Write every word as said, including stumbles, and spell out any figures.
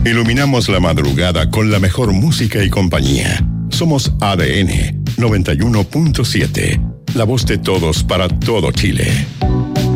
Iluminamos la madrugada con la mejor música y compañía. Somos A D N noventa y uno punto siete, la voz de todos para todo Chile.